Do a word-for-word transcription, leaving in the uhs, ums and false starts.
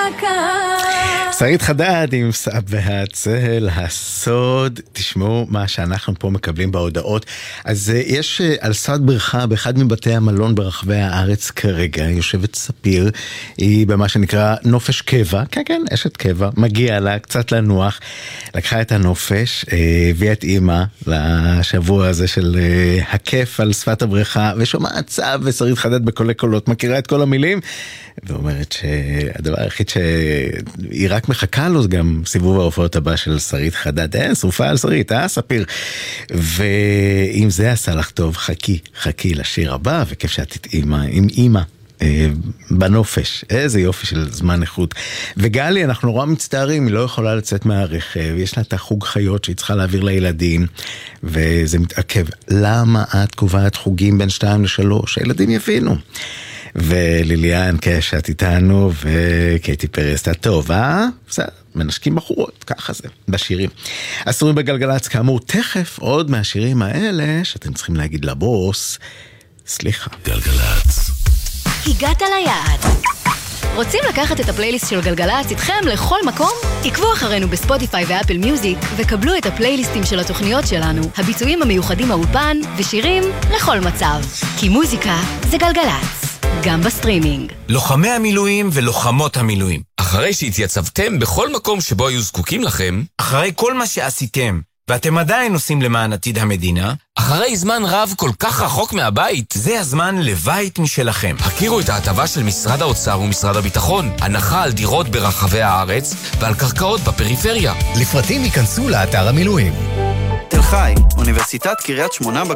שרית חדד עם סאב והצל, הסוד. תשמעו מה שאנחנו פה מקבלים בהודעות. אז יש על סוד בריכה באחד מבתי המלון ברחבי הארץ כרגע, יושבת ספיר, היא במה שנקרא נופש קבע, כן כן, אשת קבע, מגיע לה קצת לנוח, לקחה את הנופש, הביאה את אימא לשבוע הזה של הכיף על שפת הבריכה, ושומעת סאב ושרית חדד בקולי קולות, מכירה את כל המילים, ואומרת שהדבר היחיד שהיא רק מחכה לו, זה גם סיבוב ההופעות הבא של שרית חדד. אין, שרופה על שרית, אה, ספיר. ואם זה עשה לך טוב, חכי, חכי לשיר הבא, וכיף שאת תתאימה עם אימא. בנופש, איזה יופי של זמן איכות. וגלי, אנחנו נורא מצטערים, היא לא יכולה לצאת מהרכב, יש לה את החוג חיות שהיא צריכה להעביר לילדים, וזה מתעכב. למה את קובעת חוגים בין שתיים לשלוש? הילדים יבינו. וליליאן קשת איתנו, וקייטי פרסטה טוב, אה? בסדר, מנשקים בחורות, ככה זה, בשירים. אסורים בגלגלץ, כאמור, תכף עוד מהשירים האלה, שאתם צריכים להגיד לבוס, סליחה. גלגלץ. הגעת ליעד. רוצים לקחת את הפלייליסט של גלגלץ איתכם לכל מקום? עקבו אחרינו בספוטיפיי ואפל מיוזיק וקבלו את הפלייליסטים של התוכניות שלנו, הביצועים המיוחדים האולפן ושירים לכל מצב. כי מוזיקה זה גלגלץ, גם בסטרימינג. לוחמי המילואים ולוחמות המילואים, אחרי שהתייצבתם בכל מקום שבו היו זקוקים לכם, אחרי כל מה שעשיתם ואתם עדיין עושים למען עתיד המדינה, אחרי זמן רב כל כך רחוק מהבית, זה הזמן לבית משלכם. הכירו את ההטבה של משרד האוצר ומשרד הביטחון, הנחה על דירות ברחבי הארץ ועל קרקעות בפריפריה. לפרטים ייכנסו לאתר המילואים. תל חי, אוניברסיטת קריית שמונה